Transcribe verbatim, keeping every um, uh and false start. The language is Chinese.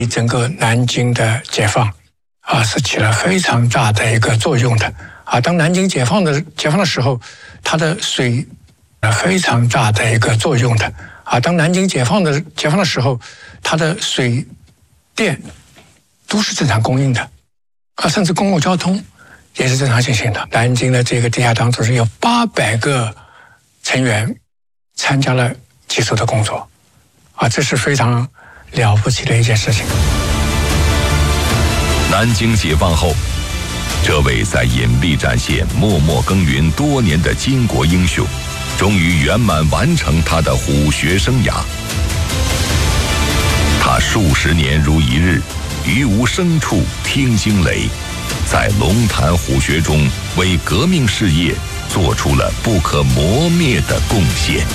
整个南京的解放啊，是起了非常大的一个作用的啊。当南京解放的解放的时候，它的水非常大的一个作用的啊。当南京解放的解放的时候，它的水电都是正常供应的啊，甚至公共交通也是正常进行的。南京的这个地下党组织有八百个成员参加了起诉的工作啊，这是非常了不起的一件事情。 南京解放后，这位在隐蔽战线默默耕耘多年的巾帼英雄，终于圆满完成他的虎穴生涯。他数十年如一日，于无声处听惊雷，在龙潭虎穴中为革命事业做出了不可磨灭的贡献。